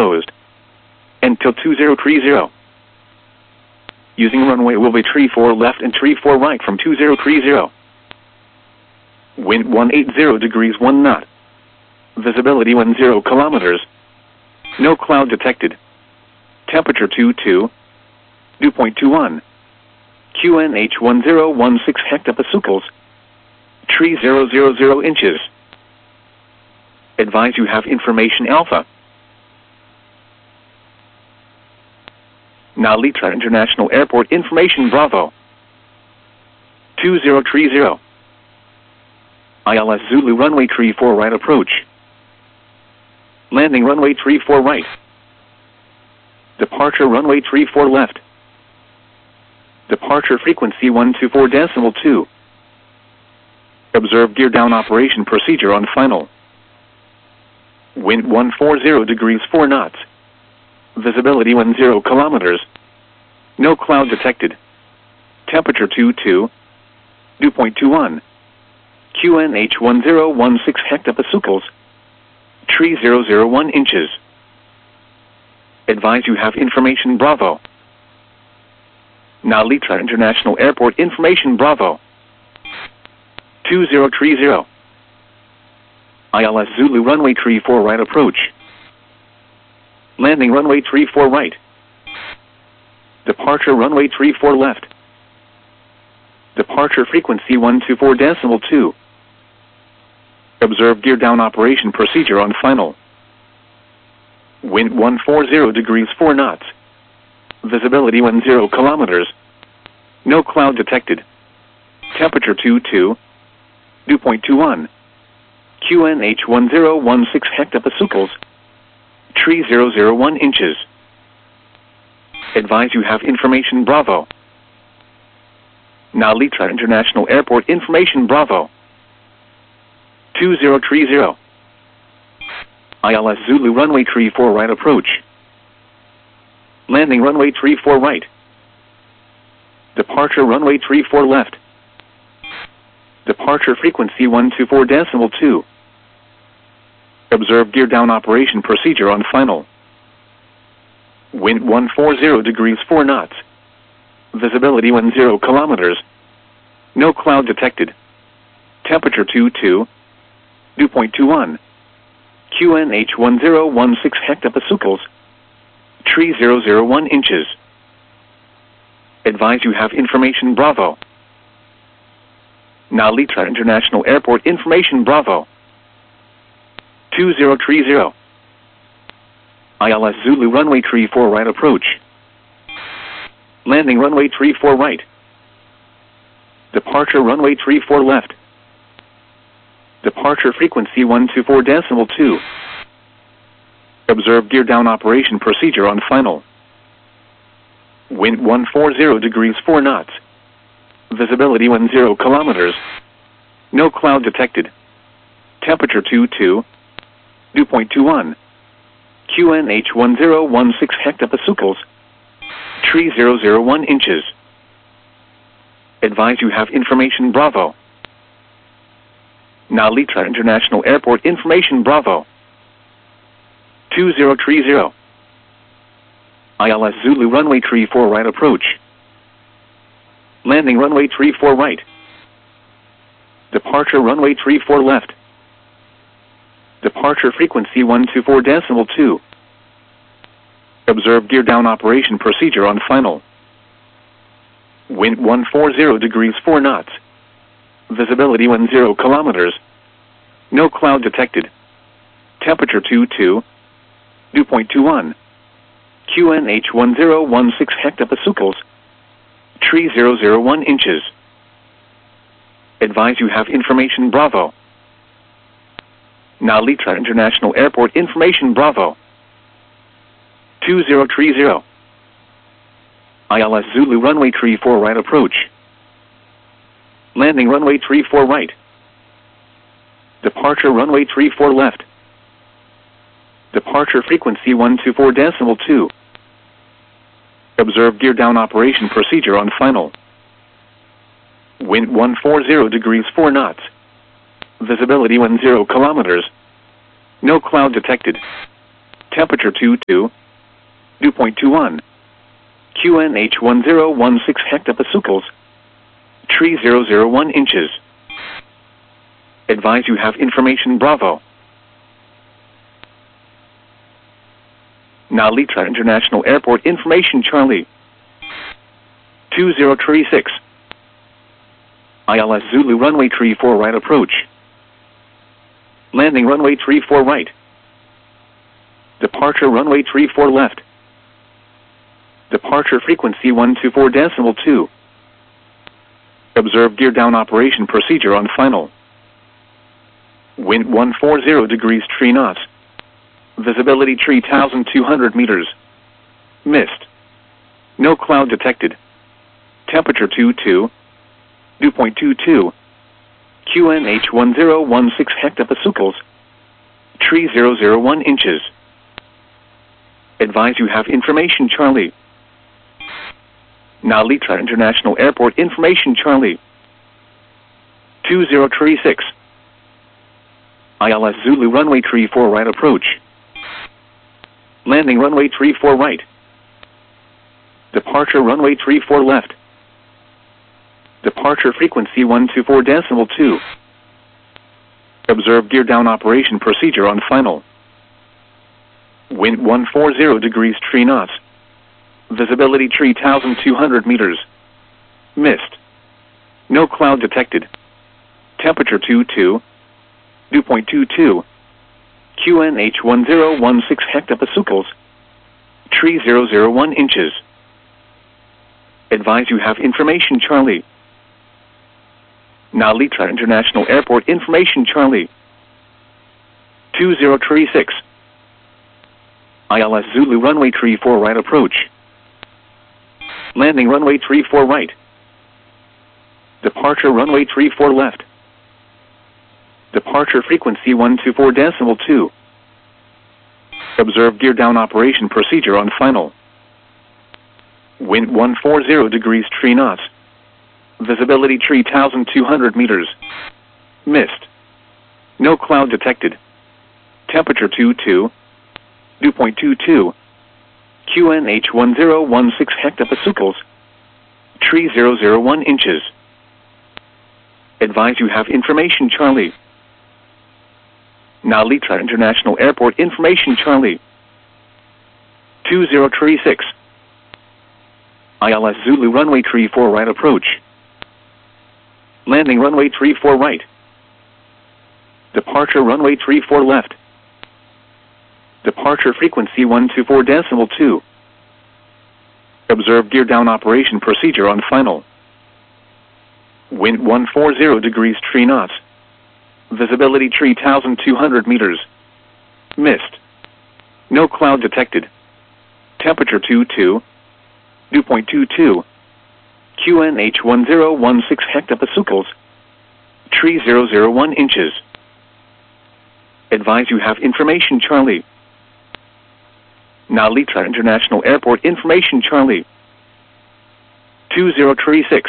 closed. Until 2030. Using runway will be 34 left and 34 right from 2030. Wind 180 degrees 1 knot. Visibility 10 kilometers. No cloud detected. Temperature 22. Dew point 21. QNH 1016 hectopascals. Tree 000 inches. Advise you have information alpha. Nalitra International Airport information Bravo. 2030. ILS Zulu runway 34 right approach. Landing runway 34 right. Departure runway 34 left. Departure frequency 124.2. Observe gear down operation procedure on final. Wind 140 degrees 4 knots. Visibility 10 kilometers. No cloud detected. Temperature 22. Dew point 21. QNH 1016 hectopascals. Tree 001 inches. Advise you have information Bravo. Nalitra International Airport information Bravo. 2030. ILS Zulu runway 34 right approach. Landing runway 34 right. Departure runway 34 left. Departure frequency 124.2. Observe gear down operation procedure on final. Wind 140 degrees 4 knots. Visibility 10 kilometers. No cloud detected. Temperature 22. Dew point 21. QNH 1016 hectopascals. Tree 001 inches. Advise you have information Bravo. Nalitra International Airport information Bravo. 2030. ILS Zulu runway 34 right approach. Landing runway 34 right. Departure runway 34 left. Departure frequency 124.2. Observe gear down operation procedure on final. Wind 140 degrees 4 knots. Visibility 10 kilometers. No cloud detected. Temperature 22. Dew point 21. QNH 1016 hectopascals. Tree 001 inches. Advise you have information Bravo. Nalitra International Airport information Bravo. 2030. ILS Zulu runway 34 right approach. Landing runway 34 right. Departure runway 34 left. Departure frequency 124.2. Observe gear down operation procedure on final. Wind 140 degrees 4 knots. Visibility 10 kilometers. No cloud detected. Temperature 22. Dew point 21. QNH 1016 hectopascals. Tree 001 inches. Advise you have information Bravo. Nalitra International Airport information Bravo. 2030. ILS Zulu runway 34 right approach. Landing runway 34 right. Departure runway 34 left. Departure frequency 124.2. Observe gear down operation procedure on final. Wind 140 degrees 4 knots. Visibility 10 kilometers. No cloud detected. Temperature 22. Dew point 21. QNH 1016 hectopascals. Tree 001 inches. Advise you have information Bravo. Nalitra International Airport information Bravo. 2030. ILS Zulu runway 34 right approach. Landing runway 34 right. Departure runway 34 left. Departure frequency 124.2. Observe gear down operation procedure on final. Wind 140 degrees 4 knots. Visibility 10 kilometers. No cloud detected. Temperature 22, dew point 21. QNH 1016 hectopascals. Tree 001 inches. Advise you have information Bravo. Nalita International Airport information Charlie. 2036. ILS Zulu runway 34 right approach. Landing runway 34 right. Departure runway 34 left. Departure frequency 124.2. Observe gear down operation procedure on final. Wind 140 degrees 3 knots. Visibility 3,200 meters. Mist. No cloud detected. Temperature 22. Dew point 22. QNH 1016 hectopascals. Tree 001 inches. Advise you have information Charlie. Nalita International Airport information Charlie. 2036. ILS Zulu runway 34 right approach. Landing runway 34 right. Departure runway 34 left. Departure frequency 124.2. Observe gear down operation procedure on final. Wind 140 degrees 3 knots. Visibility 3,200 meters. Mist. No cloud detected. Temperature 22. Dew point 22. QNH 1016 hectopascals. Tree 001 inches. Advise you have information Charlie. Nalita International Airport information Charlie. 2036. ILS Zulu runway 34 right approach. Landing runway 34 right. Departure runway 34 left. Departure frequency 124.2. Observe gear down operation procedure on final. Wind 140 degrees 3 knots. Visibility 3,200 meters. Mist. No cloud detected. Temperature 22. Dew point 22. QNH 1016 hectopascals. Tree 001 inches. Advise you have information Charlie. Nalita International Airport information Charlie. 2036. ILS Zulu runway 34 right approach. Landing runway 34 right. Departure runway 34 left. Departure frequency 124.2. Observe gear down operation procedure on final. Wind 140 degrees 3 knots. Visibility 3,200 meters. Mist. No cloud detected. Temperature 22. Dew point 22. QNH 1016 hectopascals. Tree 001 inches. Advise you have information Charlie. Nalita International Airport information Charlie. 2036.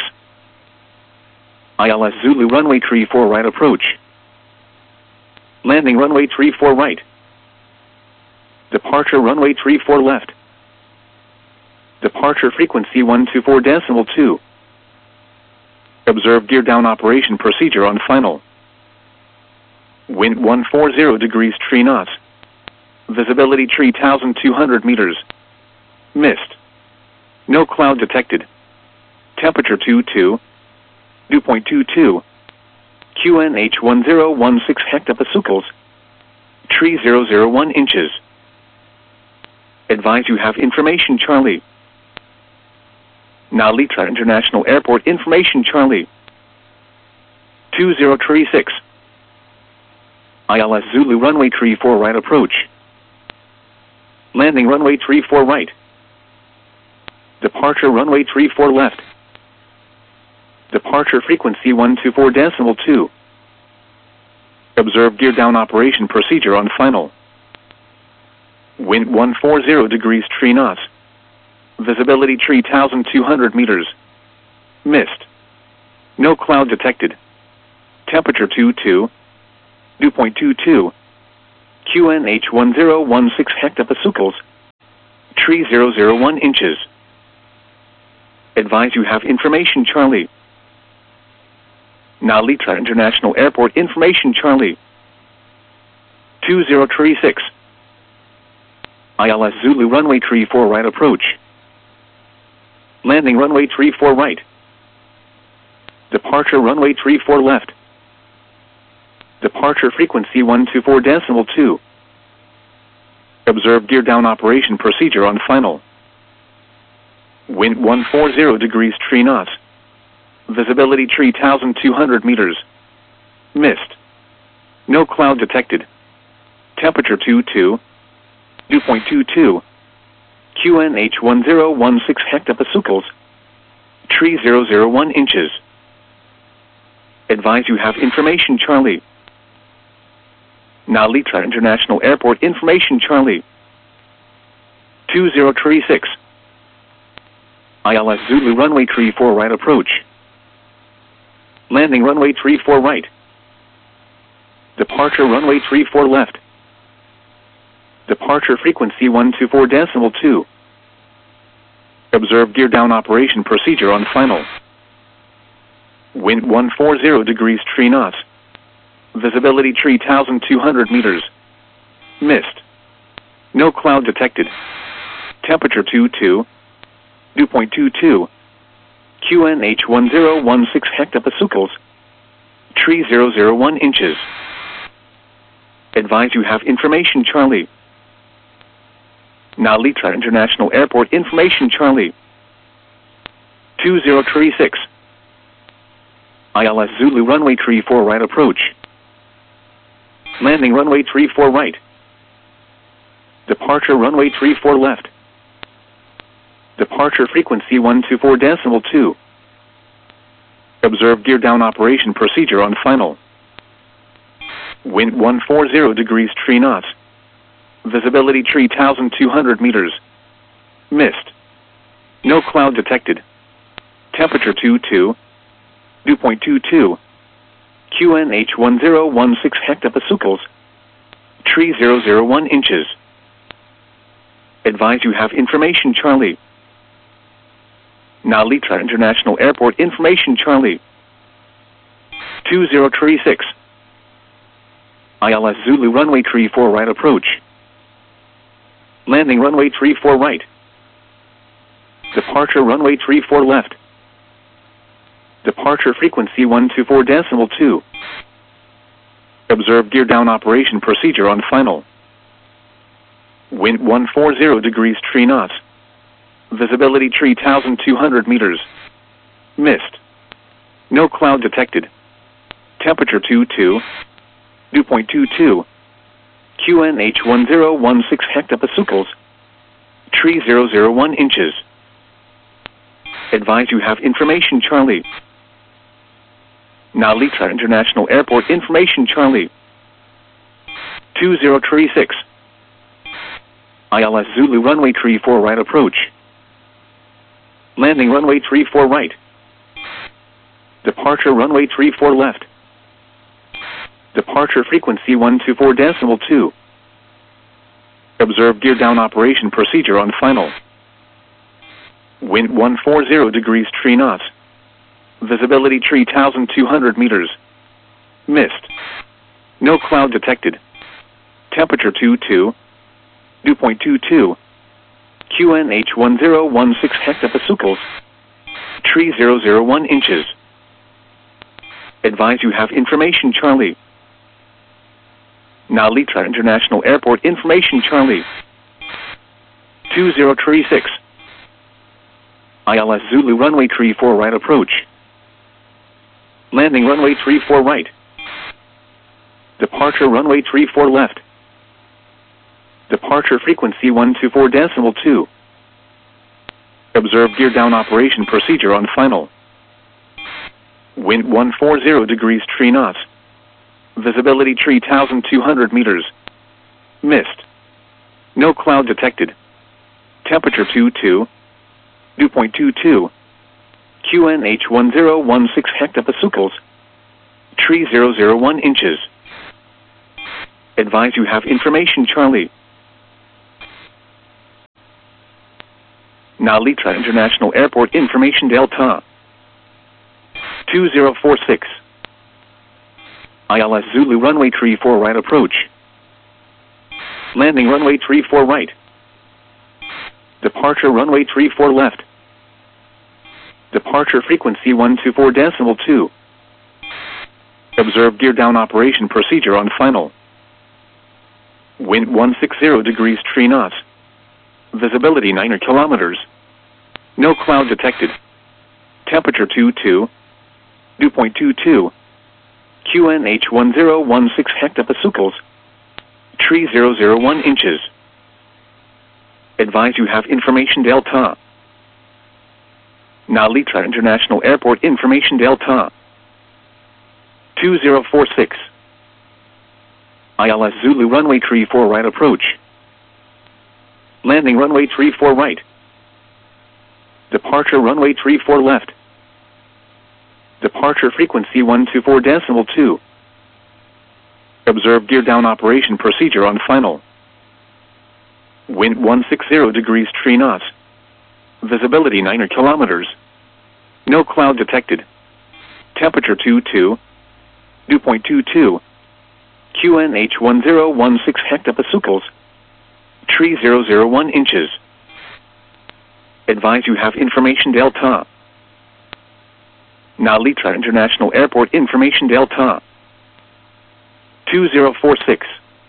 ILS Zulu runway 34 right approach. Landing runway 34 right. Departure runway 34 left. Departure frequency 124.2. Observe gear down operation procedure on final. Wind 140 degrees 3 knots. Visibility 3,200 meters. Mist. No cloud detected. Temperature 22. Dew point 22. QNH 1016 hectopascals. Tree 001 inches. Advise you have information Charlie. Nalita International Airport information Charlie. 2036. ILS Zulu runway 34 right approach. Landing runway 34 right. Departure runway 34 left. Departure frequency 124.2. Observe gear down operation procedure on final. Wind 140 degrees 3 knots. Visibility 3,200 meters. Mist. No cloud detected. Temperature 22. Dew point 22. QNH1016 hectopascals. Tree 001 inches. Advise you have information, Charlie. Nalita International Airport information, Charlie. 2036. ILS Zulu runway 34 right approach. Landing runway 34 right. Departure runway 34 left. Departure frequency 124.2. Observe gear down operation procedure on final. Wind 140 degrees 3 knots. Visibility 3,200 meters. Mist. No cloud detected. Temperature 2.22. QNH1016 hectopascals. Tree 001 inches. Advise you have information, Charlie. Nalita International Airport information, Charlie. 2036. ILS Zulu runway 34 right approach. Landing runway 34 right. Departure runway 34 left. Departure frequency 124.2. Observe gear down operation procedure on final. Wind 140 degrees 3 knots. Visibility 3,200 meters. Mist. No cloud detected. Temperature 2.22. QNH1016 hectopascals. Tree 001 inches. Advise you have information, Charlie. Nalita International Airport information, Charlie. 2036. ILS Zulu runway 34 right approach. Landing runway 34 right. Departure runway 34 left. Departure frequency 124.2. Observe gear down operation procedure on final. Wind 140 degrees 3 knots. Visibility 3,200 meters. Mist. No cloud detected. Temperature 2.22. QNH1016 hectopascals. Tree 001 inches. Advise you have information, Charlie. Nalita International Airport information, Charlie. 2036. ILS Zulu runway 34 right approach. Landing runway 34 right. Departure runway 34 left. Departure frequency 124.2. Observe gear down operation procedure on final. Wind 140 degrees 3 knots. Visibility 3,200 meters. Mist. No cloud detected. Temperature 2.22. QNH1016 hectopascals. Tree 001 inches. Advise you have information, Charlie. Nalita International Airport information, Charlie. 2036. ILS Zulu runway 34 right approach. Landing runway 34 right. Departure runway 34 left. Departure frequency 124.2. Observe gear down operation procedure on final. Wind 140 degrees 3 knots. Visibility 3,200 meters. Mist. No cloud detected. Temperature 2.22. QNH1016 hectopascals. Tree 001 inches. Advise you have information, Charlie. Nalita International Airport information, Charlie. 2036. ILS Zulu runway 34 right approach. Landing runway 34 right. Departure runway 34 left. Departure frequency 124.2. Observe gear down operation procedure on final. Wind 140 degrees 3 knots. Visibility 3,200 meters. Mist. No cloud detected. Temperature 2.22. QNH1016 hectopascals. Tree 001 inches. Advise you have information Charlie. Narita International Airport information Delta 2046. ILS Zulu runway 34 right approach. Landing runway 34 right. Departure runway 34 left. Departure frequency 124.2. Observe gear down operation procedure on final. Wind 160 degrees 3 knots. Visibility 9 kilometers. No cloud detected. Temperature 22. Dew point 22. QNH 1016 hectopascals. Tree 001 inches. Advise you have information Delta. Narita International Airport information Delta 2046. ILS Zulu runway 34 right approach. Landing runway 34 right. Departure runway 34 left. Departure frequency 124.2. Observe gear down operation procedure on final. Wind 160 degrees 3 knots. Visibility 9 kilometers. No cloud detected. Temperature 22. Dew point 22. QNH 1016 hectopascals. Tree 001 inches. Advise you have information Delta. Narita International Airport information Delta 2046.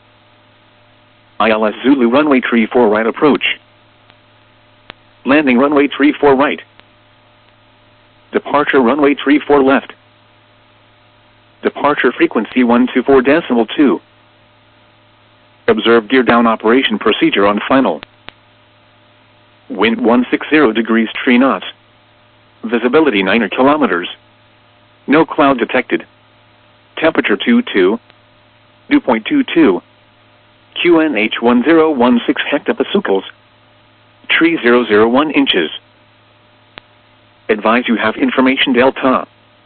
ILS Zulu runway 34 right approach. Landing runway 34 right. Departure runway 34 left. Departure frequency 124.2. Observe gear down operation procedure on final. Wind 160 degrees 3 knots. Visibility 9 kilometers. No cloud detected. Temperature 22. Dew point 22. QNH 1016 hectopascals. Tree 001 inches. Advise you have information Delta.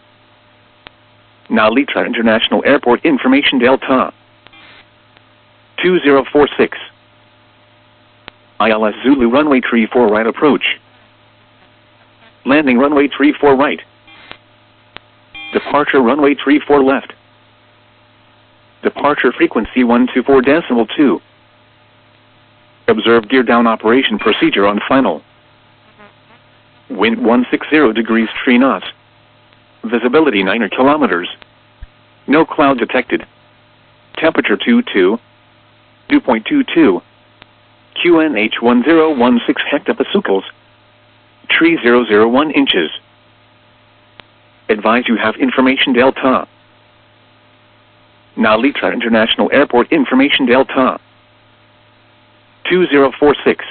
Narita International Airport information Delta 2046. ILS Zulu runway 34 right approach. Landing runway 34 right. Departure runway 34 left. Departure frequency 124.2. Observe gear down operation procedure on final. Wind 160 degrees 3 knots. Visibility 9 kilometers. No cloud detected. Temperature 22. Dew point 22. QNH 1016 hectopascals. Tree 001 inches. Advise you have information Delta. Narita International Airport information Delta 2046.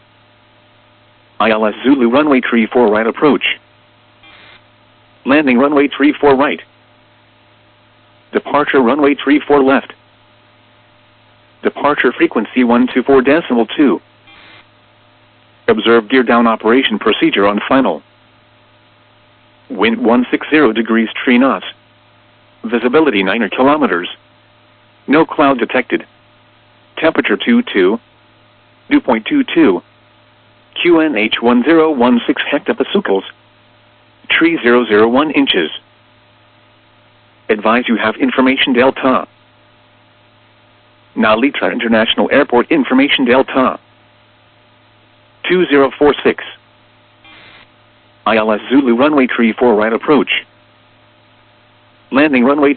ILS Zulu runway 34 right approach. Landing runway 34 right. Departure runway 34 left. Departure frequency 124.2. Observe gear down operation procedure on final. Wind 160 degrees 3 knots. Visibility 9 kilometers. No cloud detected. Temperature 22. Dew point 22. QNH 1016 hectopascals. Tree 001 inches. Advise you have information Delta. Narita International Airport information Delta 2046. ILS Zulu runway 34 right approach. Landing runway 34 right. Departure runway 34 left. Departure frequency 124.2. Observe gear down operation procedure on final. Wind 160 degrees 3 knots. Visibility 9 kilometers. No cloud detected. Temperature 22. Dew point 22. QNH 1016 hectopascals. Tree 001 inches. Advise you have information Delta. Narita International Airport information Delta 2046. ILS Zulu runway 34 right approach. Landing runway 34 right.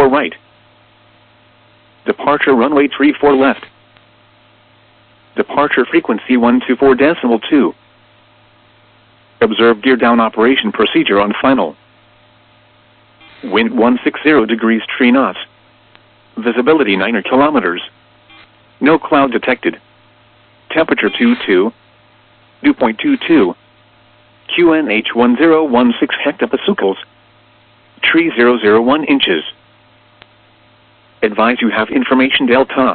Departure runway 34 left. Departure frequency 124.2. Observe gear down operation procedure on final. Wind 160 degrees 3 knots. Visibility 9 kilometers. No cloud detected. Temperature 22. Dew point 22. QNH 1016 hectopascals. Tree 001 inches. Advise you have information Delta.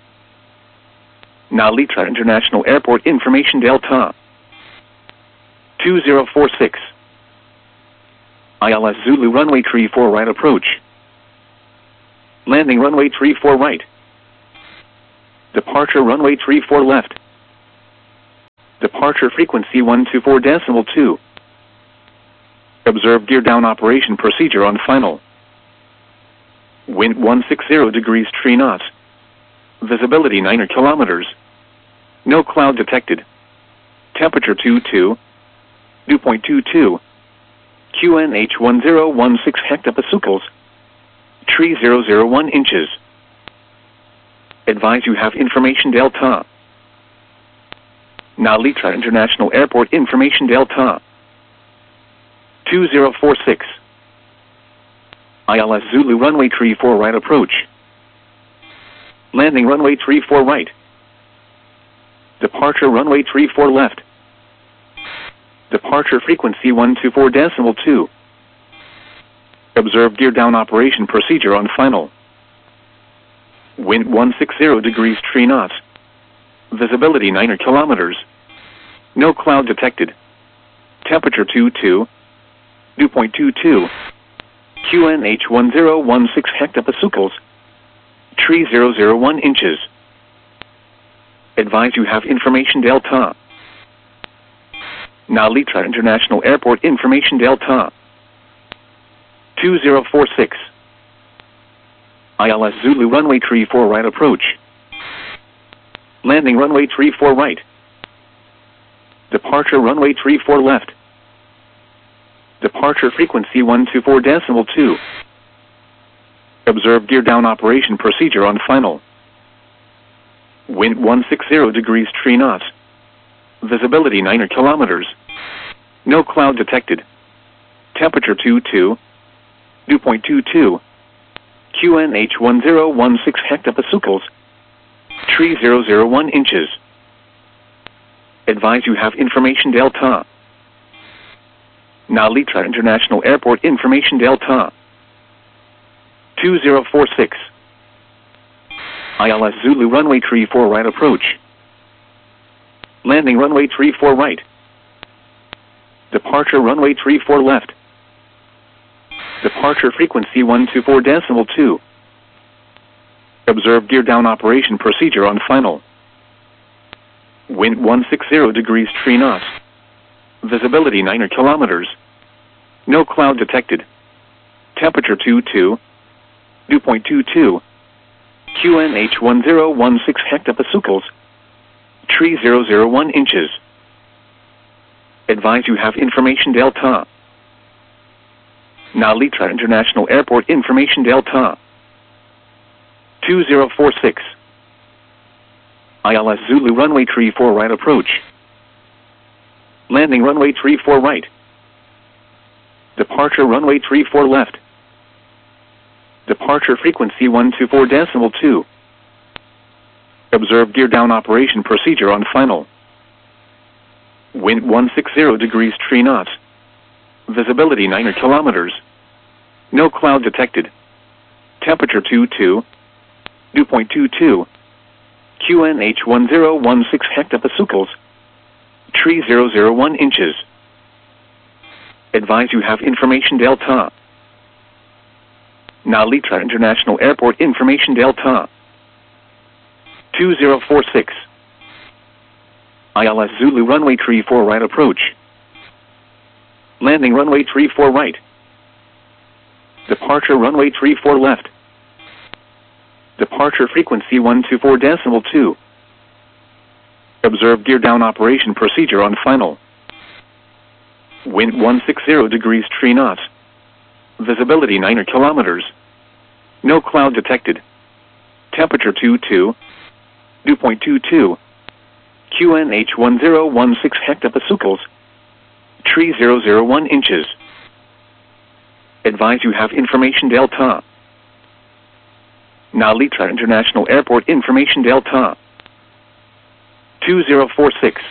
Narita International Airport information Delta 2046. ILS Zulu runway 34 right approach. Landing runway 34 right. Departure runway 34 left. Departure frequency 124.2. Observe gear down operation procedure on final. Wind 160 degrees 3 knots. Visibility 9 kilometers. No cloud detected. Temperature 22. Dew point 22. QNH 1016 hectopascals. Tree 001 inches. Advise you have information Delta. Nalitra International Airport information Delta. 2046. ILS Zulu runway 34 right approach. Landing runway 34 right. Departure runway 34 left. Departure frequency 124.2. Observe gear down operation procedure on final. Wind 160 degrees 3 knots. Visibility 9 kilometers. No cloud detected. Temperature 22. Dew point 22. QNH 1016 hectopascals. Tree 001 inches. Advise you have information Delta. Nalitra International Airport information Delta. 2046. ILS Zulu runway 34 right approach. Landing runway 34 right. Departure runway 34 left. Departure frequency 124.2. Observe gear down operation procedure on final. Wind 160 degrees 3 knots. Visibility 9 kilometers. No cloud detected. Temperature 22. Dew point 22. QNH 1016 hectopascals. Tree 001 inches. Advise you have information Delta. Nalitra International Airport information Delta. 2046. ILS Zulu runway 34 right approach. Landing runway 34 right. Departure runway 34 left. Departure frequency 124.2. Observe gear down operation procedure on final. Wind 160 degrees 3 knots. Visibility 9 kilometers. No cloud detected. Temperature 22. Dew point 22. QNH 1016 hectopascals. Tree 001 inches. Advise you have information Delta. Nalitra International Airport information Delta. 2046. ILS Zulu runway 34 right approach. Landing runway 34 right. Departure runway 34 left. Departure frequency 124.2. Observe gear down operation procedure on final. Wind 160 degrees 3 knots. Visibility 9 kilometers. No cloud detected. Temperature 22. Dew point 22. QNH 1016 hectopascals. Tree 001 inches. Advise you have information Delta. Nalitra International Airport information Delta. 2046. ILS Zulu runway 34 right approach. Landing runway 34 right. Departure runway 34 left. Departure frequency 124.2. Observe gear down operation procedure on final. Wind 160 degrees 3 knots. Visibility 9 kilometers. No cloud detected. Temperature 22. Dew point 22. QNH 1016 hectopascals. Tree 001 inches. Advise you have information Delta. Nalitra International Airport information Delta. 2046.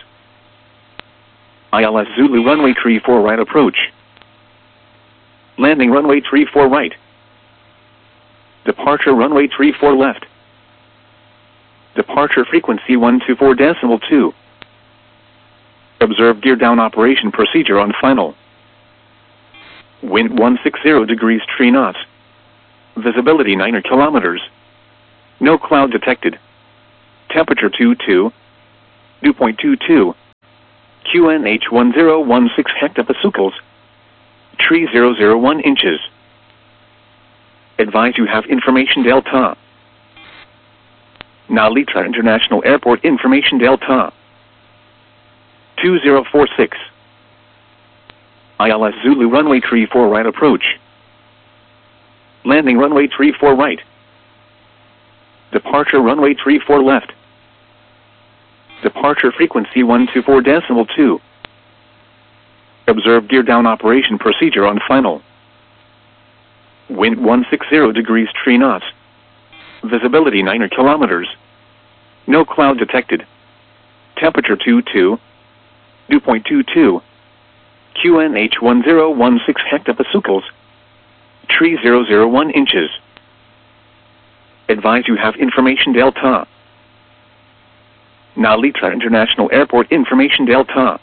ILS Zulu runway 34 right approach. Landing runway 34 right. Departure runway 34 left. Departure frequency 124.2. Observe gear down operation procedure on final. Wind 160 degrees 3 knots. Visibility 9 kilometers. No cloud detected. Temperature 22, dew point 22, QNH 1016 hectopascals, tree 001 inches. Advise you have information Delta. Nalita International Airport information Delta. 2046. ILS Zulu runway 34 right approach. Landing runway 34 right. Departure runway 34 left. Departure frequency 124.2. Observe gear down operation procedure on final. Wind 160 degrees 3 knots. Visibility 9 kilometers. No cloud detected. Temperature 22. Dew point 22. QNH 1016 hectopascals. Tree 001 inches. Advise you have information Delta. Nalita International Airport information Delta.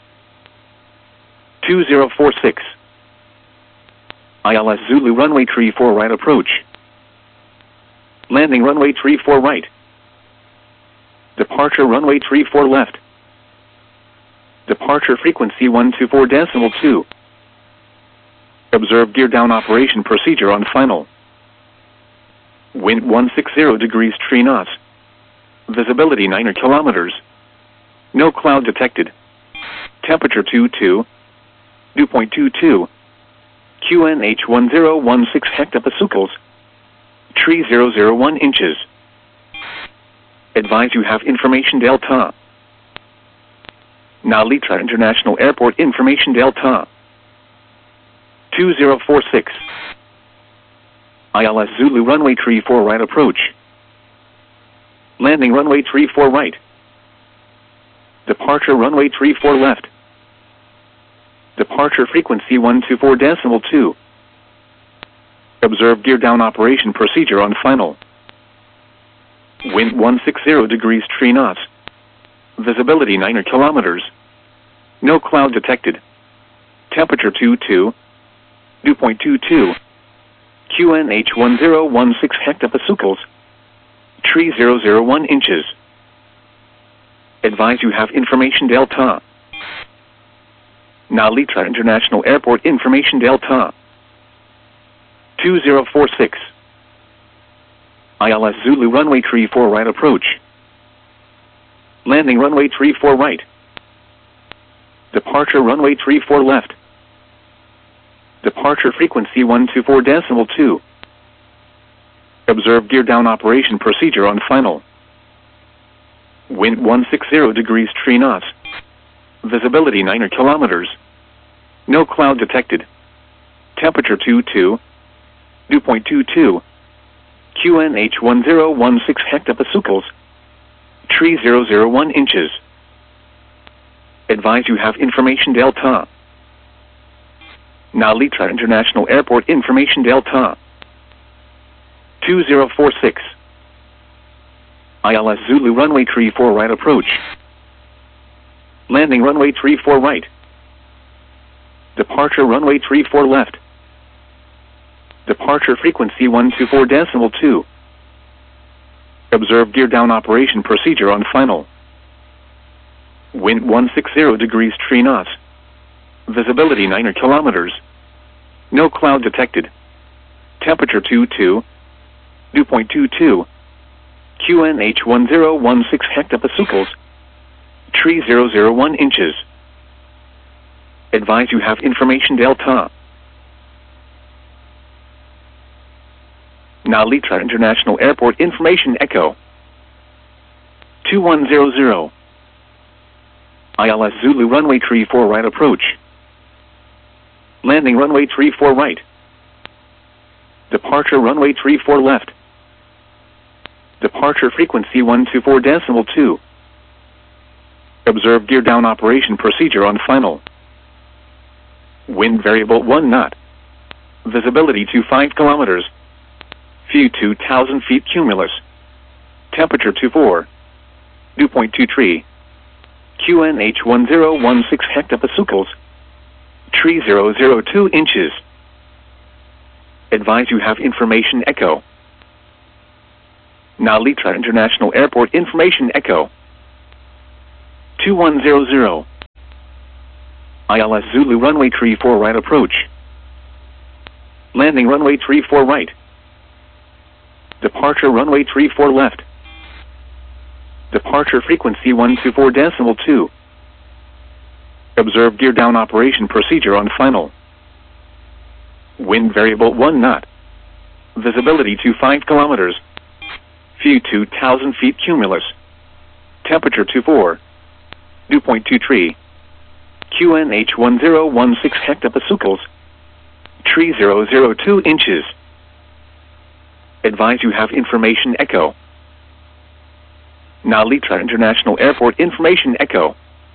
2046. ILS Zulu runway 34 right approach. Landing runway 34 right. Departure runway 34 left. Departure frequency 124.2. Observe gear down operation procedure on final. Wind 160 degrees 3 knots. Visibility 9 kilometers. No cloud detected. Temperature 22. Dew point 22. QNH 1016 hectopascals. Tree 001 inches. Advise you have information Delta. Nalita International Airport information Delta. 2046. ILS Zulu runway 34 right approach. Landing runway 34 right. Departure runway 34 left. Departure frequency 124.2. Observe gear down operation procedure on final. Wind 160 degrees 3 knots. Visibility 9 kilometers. No cloud detected. Temperature 22. Dew point 22. QNH 1016 hectopascals. Tree 001 inches. Advise you have information Delta. Nalita International Airport information Delta. 2046. ILS Zulu runway 34 right approach. Landing runway 34 right. Departure runway 34 left. Departure frequency 124.2. Observe gear down operation procedure on final. Wind 160 degrees 3 knots. Visibility 9 kilometers. No cloud detected. Temperature 22. Dew point 22. QNH 1016 hectopascals. Tree 001 inches. Advise you have information Delta. Nalita International Airport information Delta. 2046. ILS Zulu runway 34 right approach. Landing runway 34 right. Departure runway 34 left. Departure frequency 124.2. Observe gear down operation procedure on final. Wind 160 degrees 3 knots. Visibility 9 kilometers. No cloud detected. Temperature 22. Dew point 22. QNH 1016 hectopascals. Tree 001 inches. Advise you have information Delta. Nalita International Airport information Echo. 2100. ILS Zulu runway 34 right approach. Landing runway 34 right. Departure runway 34 left. Departure frequency 124.2. Observe gear down operation procedure on final. Wind variable 1 knot. Visibility to 5 kilometers. View 2,000 feet cumulus. Temperature 24. Dew point 23. QNH 1016 hectopascals. Tree 002 inches. Advise you have information Echo. Nalitra International Airport Information Echo 2100. ILS Zulu runway 34 right approach. Landing runway 34 right. Departure runway 34 left. Departure frequency 124.2. Observe gear down operation procedure on final. Wind variable 1 knot. Visibility to 5 kilometers. View 2,000 feet cumulus. Temperature 24. Dew point 23. QNH 1016 hectopascals. Tree 002 inches. Advise you have information echo. Nalitra International Airport Information Echo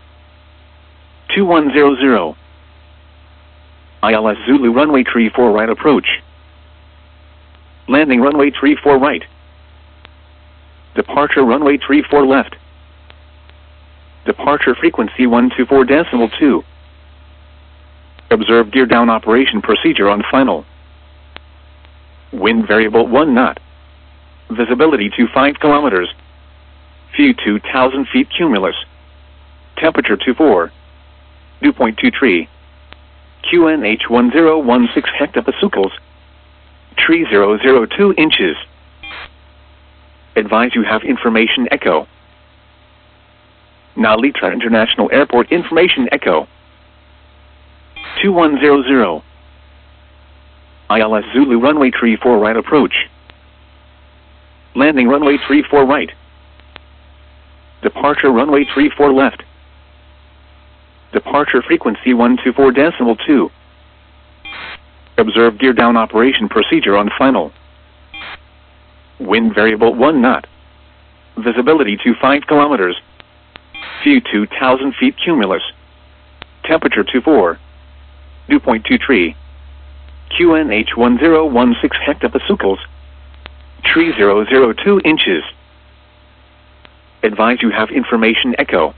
2100. ILS Zulu runway 34 right approach. Landing runway 34 right. Departure runway 34 left. Departure frequency 124.2. Observe gear down operation procedure on final. Wind variable 1 knot. Visibility to 5 kilometers. View 2,000 feet cumulus. Temperature 24. Dew point 23. QNH 1016 hectopascals. Tree 002 inches. Advise you have information echo. Nalitra International Airport Information Echo 2100. ILS Zulu runway 34 right approach. Landing runway 34 right. Departure runway 34 left. Departure frequency 124.2. Observe gear down operation procedure on final. Wind variable 1 knot. Visibility to 5 kilometers. View 2,000 feet cumulus. Temperature 24. Dew point 23. QNH 1016 hectopascals. Tree 002 inches. Advise you have information echo.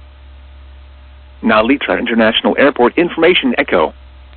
Nalitra International Airport Information Echo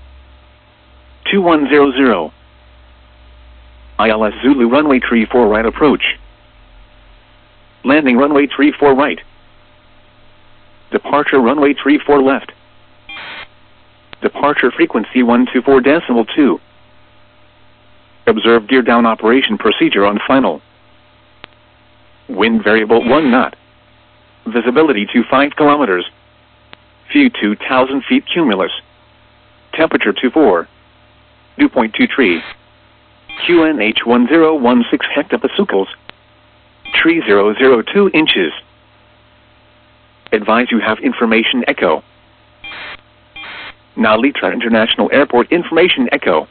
2100. ILS Zulu runway 34 right approach. Landing runway 34 right. Departure runway 34 left. Departure frequency 124.2. Observe gear down operation procedure on final. Wind variable 1 knot. Visibility to 5 kilometers. View 2,000 feet cumulus. Temperature 24. Dew point 23. QNH 1016 hectopascals. Tree 002 inches. Advise you have information echo. Nalitra International Airport Information Echo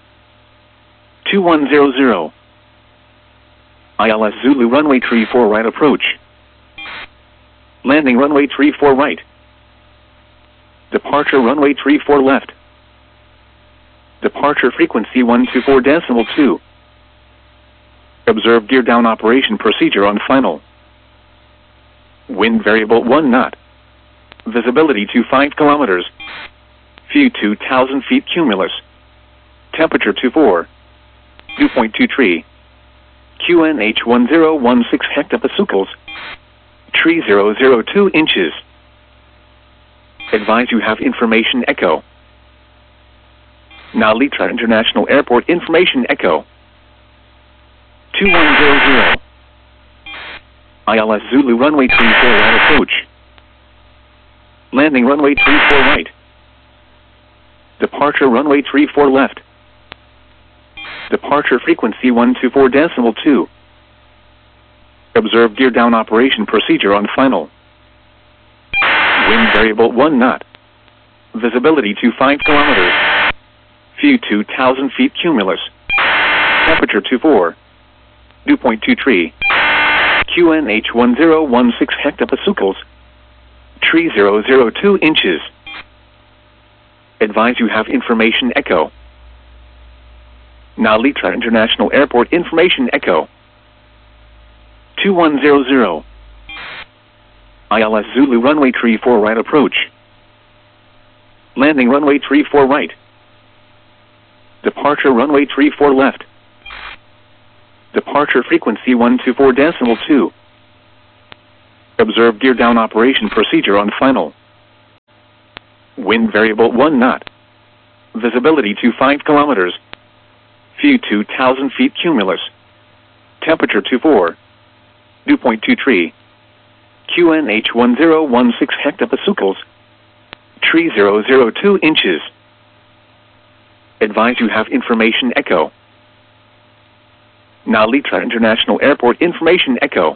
2100. ILS Zulu runway 34 right approach. Landing runway 34 right. Departure runway 34 left. Departure frequency 124.2. Observe gear down operation procedure on final. Wind variable 1 knot. Visibility to 5 kilometers. View 2,000 feet cumulus. Temperature 24. Dew point 23. QNH 1016 hectopascals. Tree 002 inches. Advise you have information echo. Nalitra International Airport Information Echo 2100. ILS Zulu runway 34 right approach. Landing runway 34 right. Departure runway 34 left. Departure frequency 124.2. Observe gear down operation procedure on final. Wind variable 1 knot. Visibility to 5 kilometers. View 2,000 feet cumulus. Temperature 24. Dew point 23. QNH 1016 hectopascals. Tree 002 inches. Advise you have information echo. Nalitra International Airport Information Echo 2100. ILS Zulu runway 34 right approach. Landing runway 34 right. Departure runway 34 left. Departure frequency 124.2. Observe gear down operation procedure on final. Wind variable 1 knot. Visibility to 5 kilometers. View 2,000 feet cumulus. Temperature 24. Dew point 23. QNH 1016 hectopascals. Tree 002 inches. Advise you have information echo. Nalitra International Airport information echo.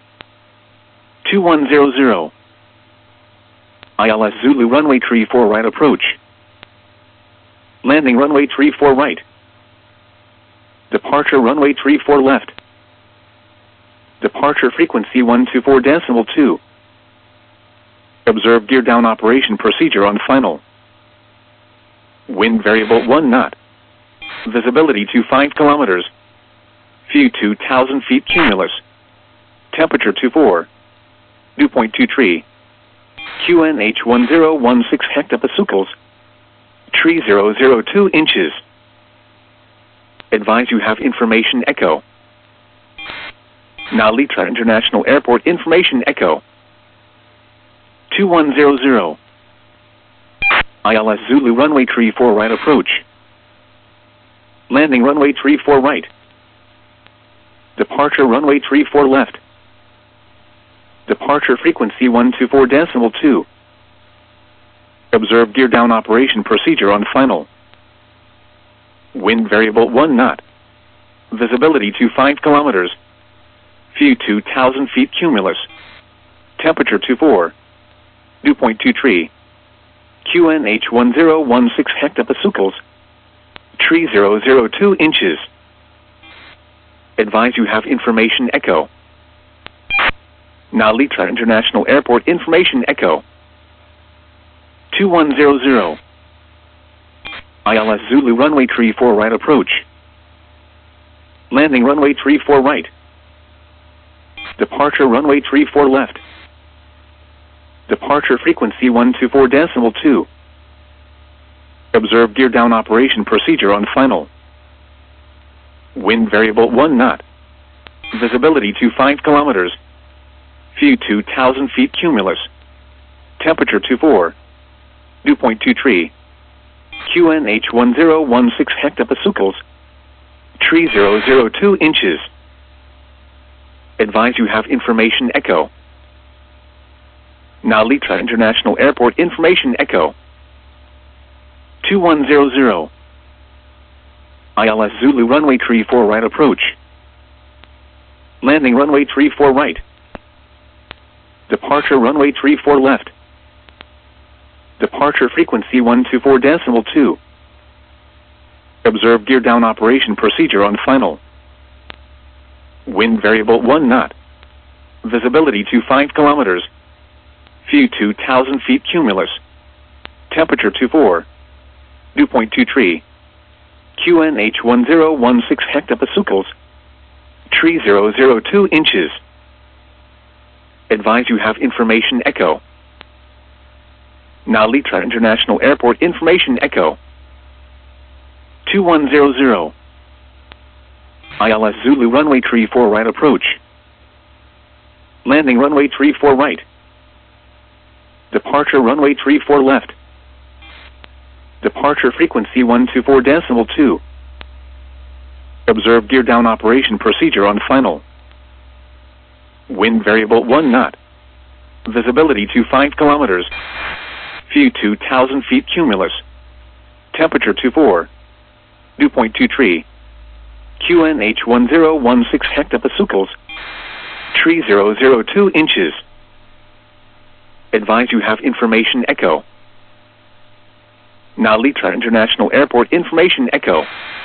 2100. ILS Zulu runway 34 right approach. Landing runway 34 right. Departure runway 34 left. Departure frequency 124.2. Observe gear down operation procedure on final. Wind variable 1 knot. Visibility to 5 kilometers. View 2,000 feet cumulus. Temperature 24. Dew point 23. QNH 1016 hectopascals. Tree 002 inches. Advise you have information echo. Nalitra International Airport information echo. 2100. ILS Zulu runway 34 right approach. Landing runway 34 right. Departure runway 34 left. Departure frequency 124.2. Observe gear down operation procedure on final. Wind variable 1 knot. Visibility to 5 kilometers. View 2,000 feet cumulus. Temperature 24. Dew point 23. QNH 1016 hectopascals. Tree 002 inches. Advise you have information echo. Nalitra International Airport information echo. 2100. ILS Zulu runway 34 right approach. Landing runway 34 right. Departure runway 34 left. Departure frequency 124.2. Observe gear down operation procedure on final. Wind variable 1 knot. Visibility to 5 kilometers. View 2,000 feet cumulus. Temperature 24. Dew point 23. QNH 1016 hectopascals. Tree 002 inches. Advise you have information echo. Nalitra International Airport information echo. 2100. ILS Zulu runway 34 right approach. Landing runway 34 right. Departure runway 34 left. Departure frequency 124.2. Observe gear down operation procedure on final. Wind variable 1 knot. Visibility to 5 kilometers. View 2,000 feet cumulus. Temperature 24. Dew point 23. QNH 1016 hectopascals. Tree 002 inches. Advise you have information echo. Nalitra International Airport information echo. 2100. ILS Zulu runway 34 right approach. Landing runway 34 right. Departure runway 34 left. Departure frequency 124.2. Observe gear down operation procedure on final. Wind variable 1 knot. Visibility to 5 kilometers. View 2,000 feet cumulus. Temperature 24. Dew point 23. QNH 1016 hectopascals. Tree 002 inches. Advise you have information echo. Nalitra International Airport information echo.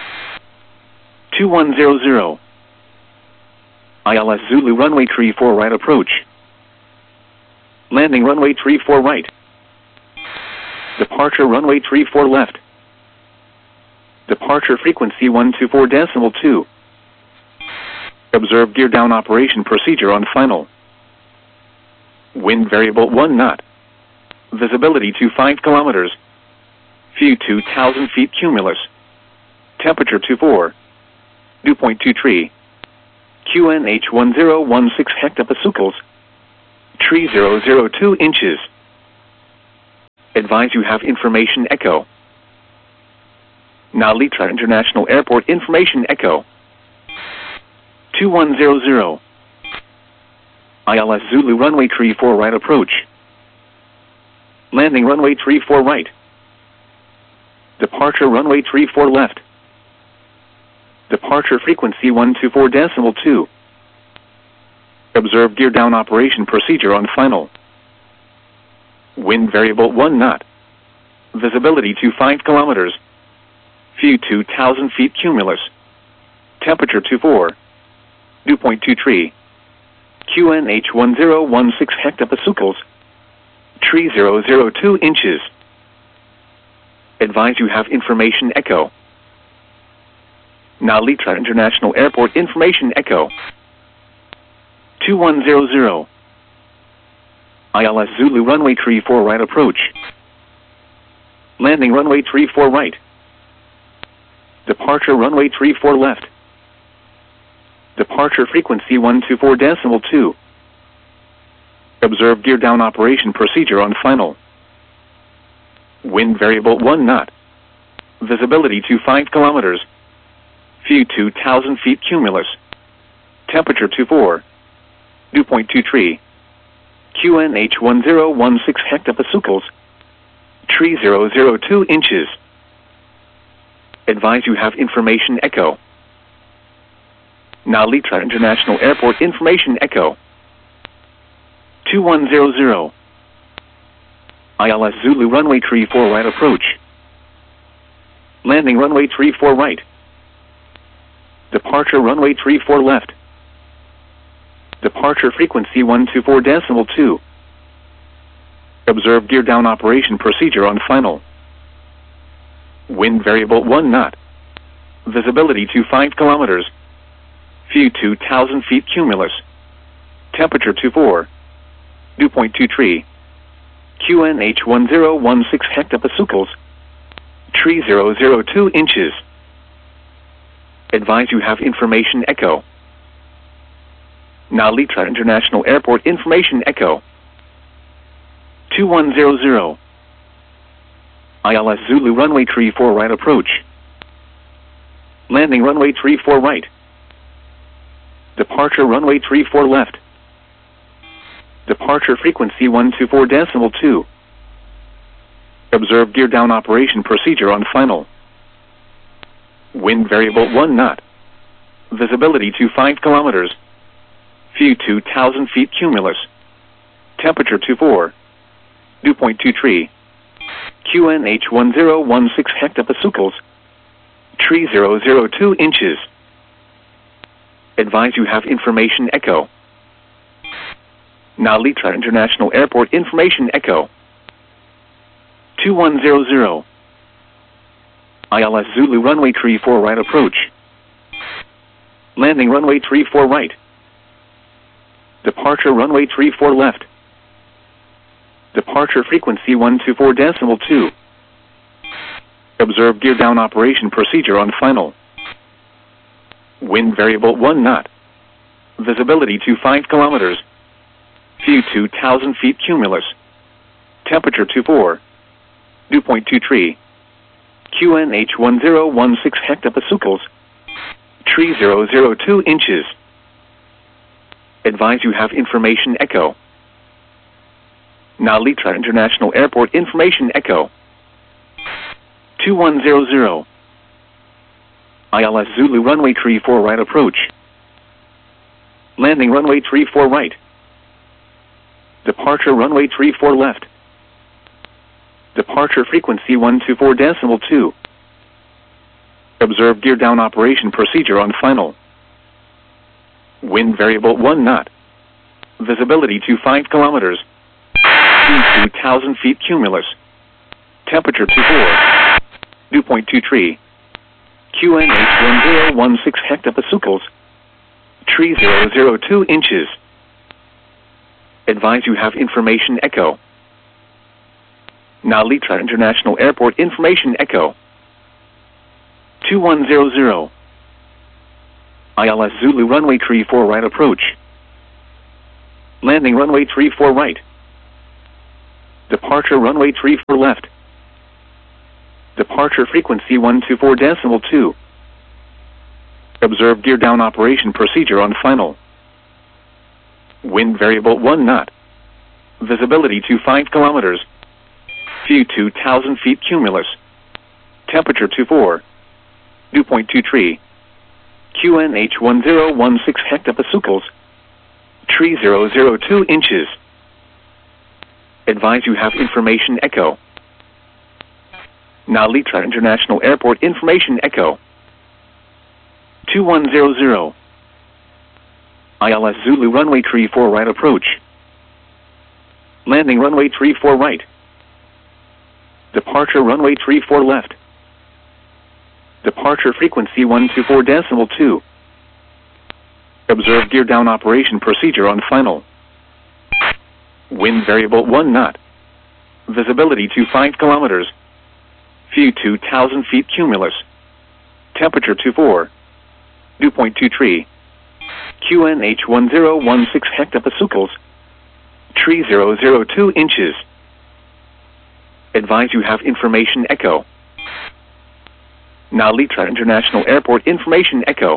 2100. ILS Zulu runway 34 right approach. Landing runway 34 right. Departure runway 34 left. Departure frequency 124.2. Observe gear down operation procedure on final. Wind variable 1 knot. Visibility to 5 kilometers. View 2,000 feet cumulus. Temperature 24. Dew point 23. QNH 1016 hectopascals. Tree 002 inches. Advise you have information echo. Nalitra International Airport information echo. 2100. ILS Zulu runway 34 right approach. Landing runway 34 right. Departure runway 34 left. Departure frequency 124.2. Observe gear down operation procedure on final. Wind variable 1 knot. Visibility to 5 kilometers. View 2,000 feet cumulus. Temperature 24. Dew point 23. QNH 1016 hectopascals. Tree 002 inches. Advise you have information echo. Nalitra International Airport information echo. 2100. ILS Zulu runway 34 right approach. Landing runway 34 right. Departure runway 34 left. Departure frequency 124.2. Observe gear down operation procedure on final. Wind variable 1 knot. Visibility to 5 kilometers. View 2,000 feet cumulus. Temperature 24. Dew point 23. QNH 1016 hectopascals. Tree 002 inches. Advise you have information echo. Nalitra International Airport information echo. 2100. ILS Zulu runway 34 right approach. Landing runway 34 right. Departure runway 34 left. Departure frequency 124.2. Observe gear down operation procedure on final. Wind variable 1 knot. Visibility to 5 kilometers. View 2,000 feet cumulus. Temperature 24. Dew point 23. QNH 1016 hectopascals. Tree 002 inches. Advise you have information echo. Nalitra International Airport information echo. 2100. ILS Zulu runway 34 right approach. Landing runway 34 right. Departure runway 34 left. Departure frequency 124.2. Observe gear down operation procedure on final. Wind variable 1 knot. Visibility to 5 kilometers. View 2,000 feet cumulus. Temperature 24. Dew point 23. QNH 1016 hectopascals. Tree 002 inches. Advise you have information echo. Nalitra International Airport information echo. 2100. ILS Zulu runway 34 right approach. Landing runway 34 right. Departure runway 34 left. Departure frequency 124.2. Observe gear down operation procedure on final. Wind variable 1 knot. Visibility to 5 kilometers. View 2,000 feet cumulus. Temperature 24. Dew point 23. QNH 1016 hectopascals. Tree 002 inches. Advise you have information echo. Nalitra International Airport information echo. 2100. ILS Zulu runway 34 right approach. Landing runway 34 right. Departure runway 34 left. Departure frequency 124.2. Observe gear down operation procedure on final. Wind variable 1 knot. Visibility to 5 kilometers. View 2,000 feet cumulus. Temperature 24. Dew point 23. QNH 1016 hectopascals. Tree 002 inches. Advise you have information echo. Nalitra International Airport information echo. 2100. ILS Zulu runway 34 right approach. Landing runway 34 right. Departure runway 34 left. Departure frequency 124.2. Observe gear down operation procedure on final. Wind variable 1 knot. Visibility to 5 kilometers. View 2,000 feet cumulus. Temperature 24. Dew point 23. QNH 1016 hectopascals. Tree 002 inches. Advise you have information echo. Nalitra International Airport information echo. 2100. ILS Zulu runway 34 right approach. Landing runway 34 right. Departure runway 34 left. Departure frequency 124.2. Observe gear down operation procedure on final. Wind variable 1 knot. Visibility to 5 kilometers. View 2,000 feet cumulus. Temperature 24. Dew point 23. QNH 1016 hectopascals. Tree 002 inches. Advise you have information echo. Nalitra International Airport information echo.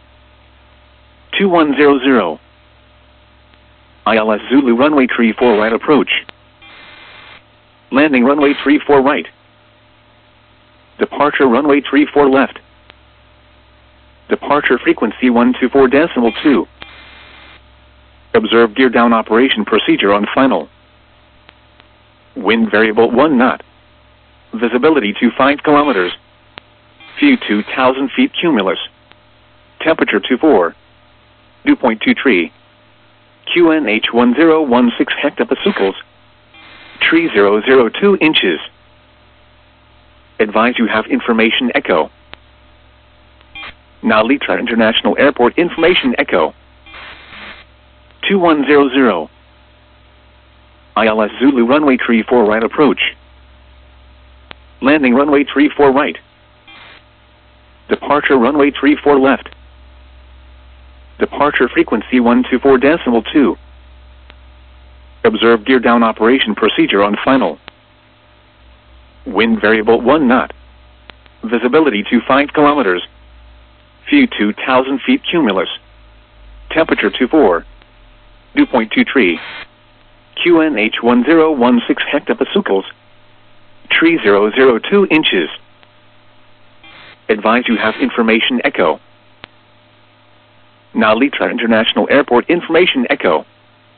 2100. ILS Zulu runway 34 right approach. Landing runway 34 right. Departure runway 34 left. Departure frequency 124.2. Observe gear down operation procedure on final. Wind variable 1 knot. Visibility to 5 kilometers. View 2,000 feet cumulus. Temperature 24. Dew point 23. QNH 1016 hectopascals. Tree 002 inches. Advise you have information echo. Nalitra International Airport information echo. 2100. ILS Zulu runway 34 right approach. Landing runway 34 right. Departure runway 34 left. Departure frequency 124.2. Observe gear down operation procedure on final. Wind variable 1 knot. Visibility to 5 kilometers. View 2,000 feet cumulus. Temperature 24. Dew point 23. QNH 1016 hectopascals. Tree 002 inches. Advise you have information echo. Nalitra International Airport information echo.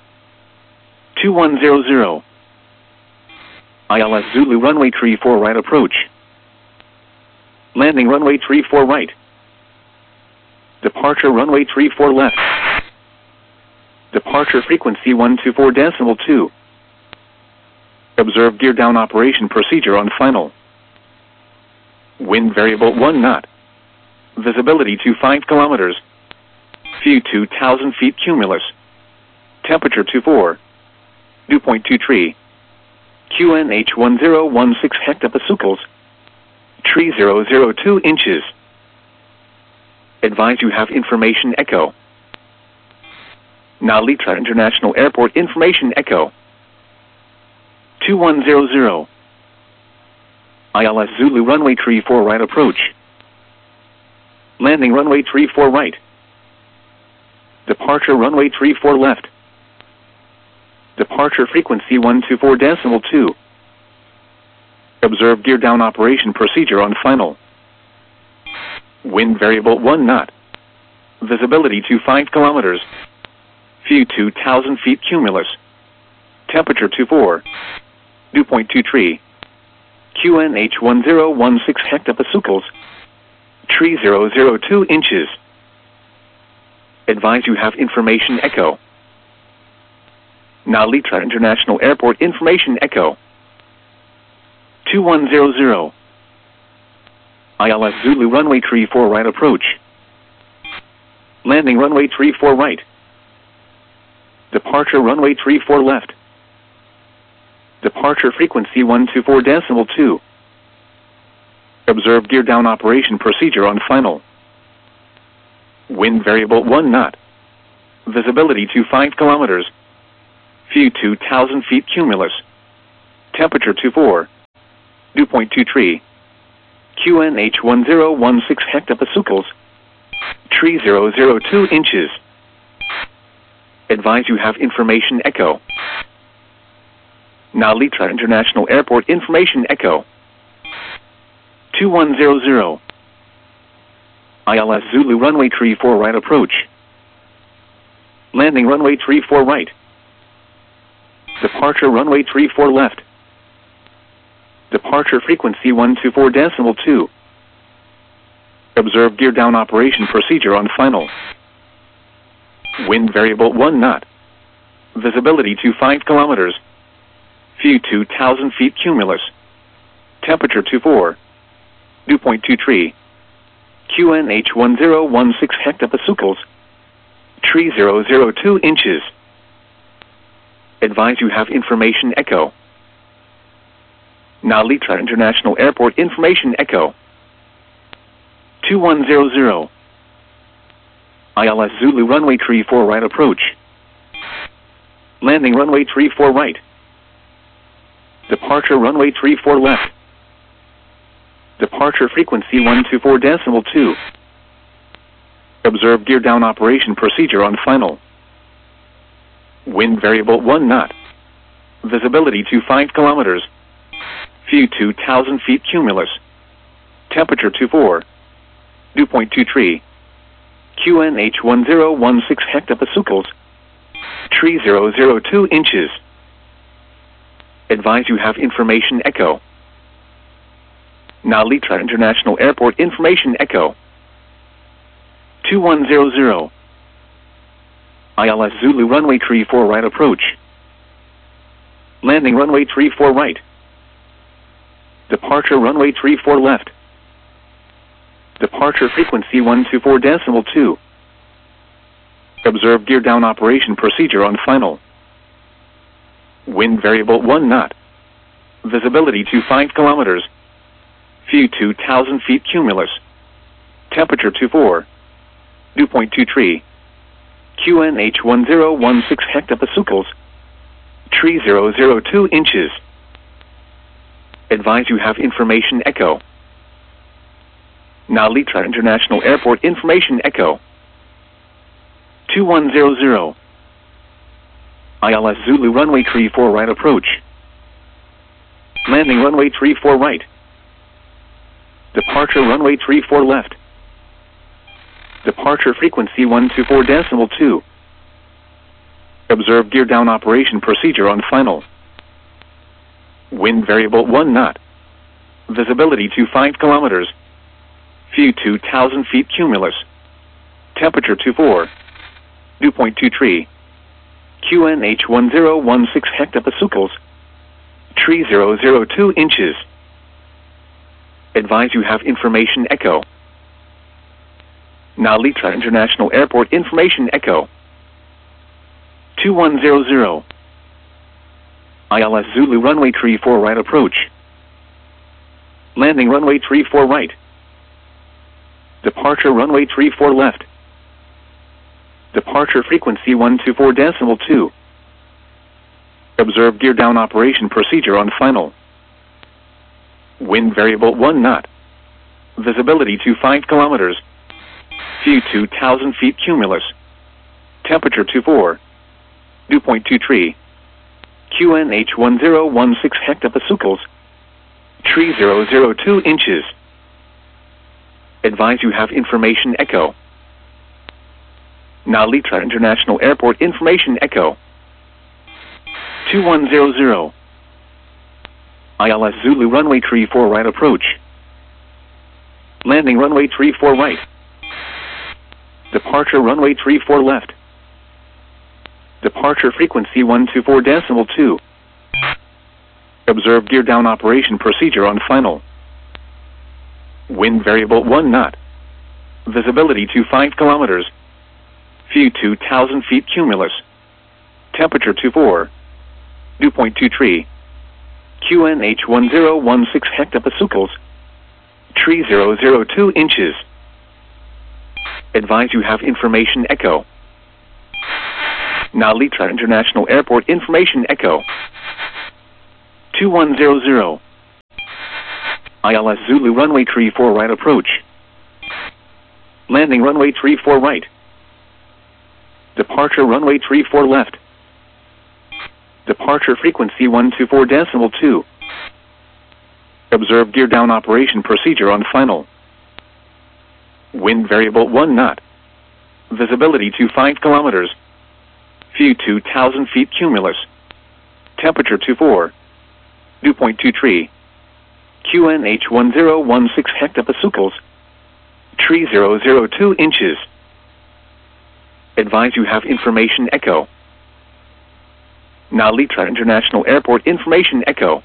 2100. ILS Zulu runway 34 right approach. Landing runway 34 right. Departure runway 34 left. Departure frequency 124.2. Observe gear down operation procedure on final. Wind variable 1 knot. Visibility to 5 kilometers. View 2,000 feet cumulus. Temperature 24. Dew point 23. QNH 1016 hectopascals. Tree 002 inches. Advise you have information echo. Nalitra International Airport information echo. 2100. ILS Zulu runway 34 right approach. Landing runway 34 right. Departure runway 34 left. Departure frequency 124.2. Observe gear down operation procedure on final. Wind variable 1 knot. Visibility to 5 kilometers. View 2,000 feet cumulus. Temperature 24. Dew point 23. QNH 1016 hectopascals. Tree 002 inches. Advise you have information echo. Nalitra International Airport information echo. 2100. ILS Zulu runway 34 right approach. Landing runway 34 right. Departure runway 34 left. Departure frequency 124.2. Observe gear down operation procedure on final. Wind variable 1 knot. Visibility to 5 kilometers. View 2,000 feet cumulus. Temperature 24. Dew point 23. QNH 1016 hectopascals. Tree 002 inches. Advise you have information echo. Now Litra International Airport information echo. 2100. ILS Zulu runway 34 right approach. Landing runway 34 right. Departure runway 34 left. Departure frequency 124.2. Observe gear down operation procedure on final. Wind variable 1 knot. Visibility to 5 kilometers. View 2,000 feet cumulus. Temperature 24. Dew point 23. QNH 1016 hectopascals. Tree 002 inches. Advise you have information echo. Now Litra International Airport information echo. 2100. ILS Zulu runway 34 right approach. Landing runway 34 right. Departure runway 34 left. Departure frequency 124.2. Observe gear down operation procedure on final. Wind variable 1 knot. Visibility to 5 kilometers. View 2,000 feet cumulus. Temperature 24. Dew point 23. QNH 1016 hectopascals. Tree 002 inches. Advise you have information echo. Now Litra International Airport information echo. 2100. ILS Zulu runway 34 right approach. Landing runway 34 right. Departure runway 34 left. Departure frequency 124.2. Observe gear down operation procedure on final. Wind variable 1 knot. Visibility to 5 kilometers. View 2,000 feet cumulus. Temperature 24. Dew point 23. QNH 1016 hectopascals. Tree 002 inches. Advise you have information echo. Now Litra International Airport information echo. 2100. ILS Zulu runway 34 right approach. Landing runway 34 right. Departure runway 34 left. Departure frequency 124.2. Observe gear down operation procedure on final. Wind variable 1 knot. Visibility to 5 kilometers. View 2,000 feet cumulus. Temperature 24. Dew point 23. QNH 1016 hectopascals. Tree 002 inches. Advise you have information echo. Now Litra International Airport information echo. 2100. ILS Zulu runway 34 right approach. Landing runway 34 right. Departure runway 34 left. Departure frequency 124.2. Observe gear down operation procedure on final. Wind variable 1 knot. Visibility to 5 kilometers. View 2,000 feet cumulus. Temperature 24. Dew point 23. QNH 1016 hectopascals. Tree 002 inches. Advise you have information echo. Now Litra International Airport information echo. 2100. ILS Zulu runway 34 right approach. Landing runway 34 right. Departure runway 34 left. Departure frequency 124.2. Observe gear down operation procedure on final. Wind variable 1 knot. Visibility to 5 kilometers. View 2,000 feet cumulus. Temperature 24. Dew point 23. QNH 1016 hectopascals. Tree 002 inches. Advise you have information echo. Nalitra International Airport information echo. 2100. ILS Zulu runway 34 right approach. Landing runway 34 right. Departure runway 34 left. Departure frequency 124.2. Observe gear down operation procedure on final. Wind variable 1 knot. Visibility to 5 kilometers. View 2,000 feet cumulus. Temperature 24. Dew point 23. QNH 1016 hectopascals. Tree 002 inches. Advise you have information echo. Nalitra International Airport information echo.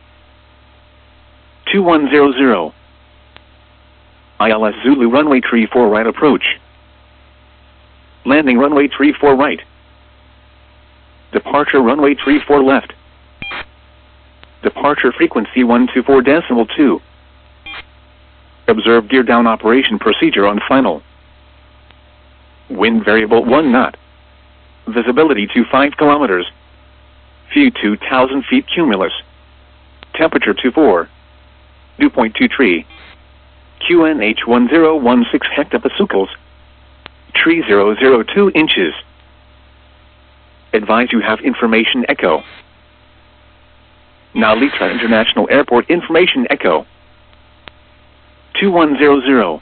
2100. ILS Zulu runway 34 right approach. Landing runway 34 right. Departure runway 34 left. Departure frequency 124.2. Observe gear down operation procedure on final. Wind variable 1 knot. Visibility to 5 kilometers. View 2,000 feet cumulus. Temperature 24. Dew point 23. QNH 1016 hectopascals. Tree 002 inches. Advise you have information echo. Nalitra International Airport information echo. 2100.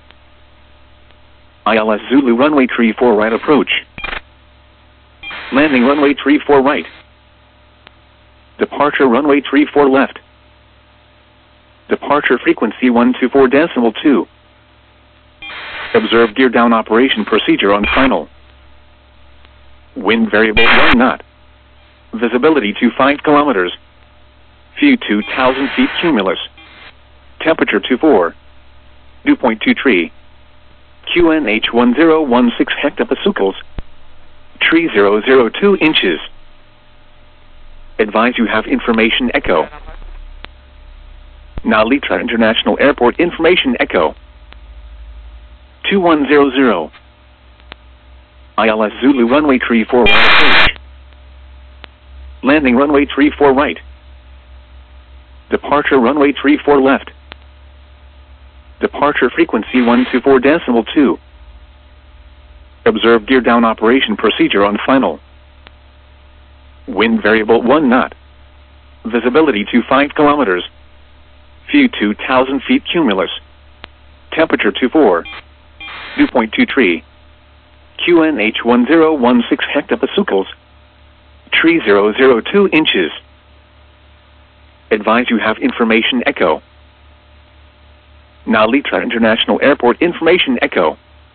ILS Zulu runway 34 right approach. Landing runway 34 right. Departure runway 34 left. Departure frequency 124.2. Observe gear down operation procedure on final. Wind variable 1 knot. Visibility to 5 kilometers. View 2,000 feet cumulus. Temperature 24. Dew point 23. QNH 1016 hectopascals. Tree 002 inches. Advise you have information echo. Nalitra International Airport information echo. 2100. ILS Zulu runway 34 right approach. Landing runway 34 right. Departure runway 34 left. Departure frequency 124.2. Observe gear down operation procedure on final. Wind variable 1 knot. Visibility to 5 kilometers. View 2,000 feet cumulus. Temperature 24. Dew point 23. QNH 1016 hectopascals. Tree 002 inches. Advise you have information echo. Nalitra International Airport information echo.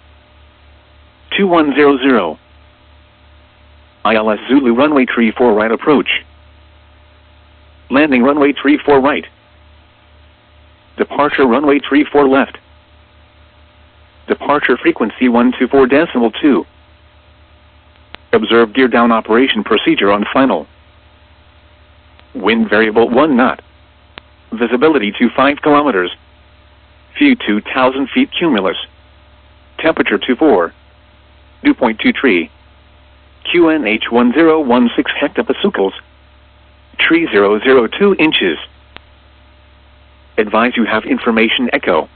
2100. ILS Zulu runway 34 right approach. Landing runway 34 right. Departure runway 34 left. Departure frequency 124.2. Observe gear down operation procedure on final. Wind variable 1 knot. Visibility to 5 kilometers. View 2,000 feet cumulus. Temperature 24. Dew point 23. QNH 1016 hectopascals. Tree 002 inches. Advise you have information echo.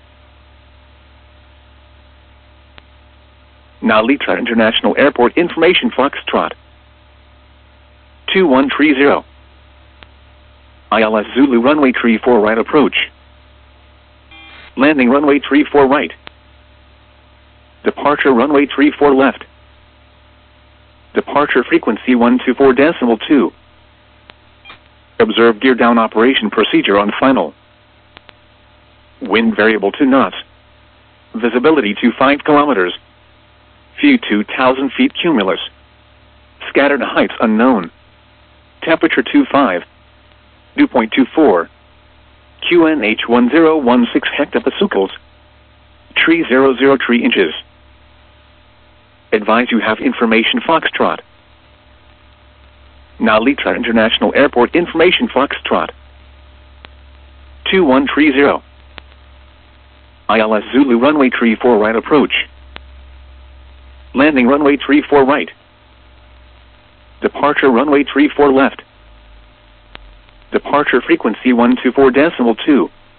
Nalitra International Airport information Foxtrot. 2130. ILS Zulu runway 34 right approach. Landing runway 34 right. Departure runway 34 left. Departure frequency 124.2. Observe gear down operation procedure on final. Wind variable 2 knots. Visibility to 5 kilometers. View 2,000 feet cumulus. Scattered heights unknown. Temperature 25. Dew point 24. QNH 1016 hectopascals. Tree 003 inches. Advise you have information Foxtrot. Nalitra International Airport information Foxtrot. 2130. ILS Zulu runway 34 right approach. Landing runway 34 right. Departure runway 34 left. Departure frequency 124.2.